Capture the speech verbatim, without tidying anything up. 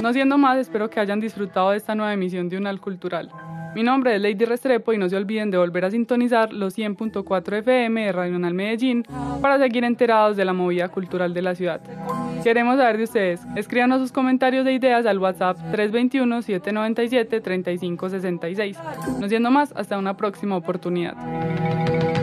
No siendo más, espero que hayan disfrutado de esta nueva emisión de Unal Cultural. Mi nombre es Lady Restrepo y no se olviden de volver a sintonizar los cien punto cuatro F M de Radio Unal Medellín para seguir enterados de la movida cultural de la ciudad. Queremos saber de ustedes. Escríbanos sus comentarios e ideas al WhatsApp tres dos uno, siete nueve siete, tres cinco seis seis. No siendo más, hasta una próxima oportunidad.